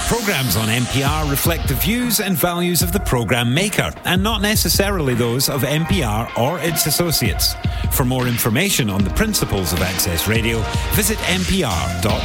Programmes on NPR reflect the views and values of the programme maker and not necessarily those of NPR or its associates. For more information on the principles of Access Radio, visit npr.org.